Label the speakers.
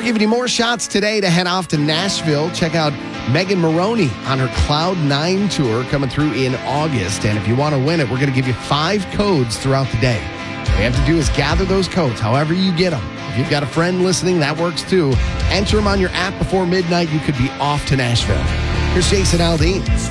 Speaker 1: giving you more shots today to head off to Nashville. Check out Megan Maroney on her Cloud 9 tour coming through in August. And if you want to win it, we're going to give you 5 codes throughout the day. All you have to do is gather those codes, however you get them. If you've got a friend listening, that works too. Enter them on your app before midnight. You could be off to Nashville. Here's Jason Aldean.